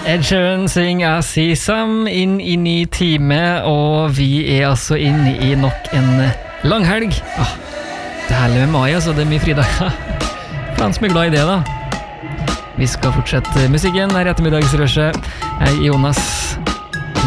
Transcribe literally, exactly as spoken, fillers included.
Ed Sheeran synger Sesam inn i ny time, og vi er altså inne i nok en langhelg. Ah, det er herlig med mai, altså. Det er mye fridager. For han som er glad i det, da. Vi skal fortsette musikken her i ettermiddagsrushet. Jeg er Jonas.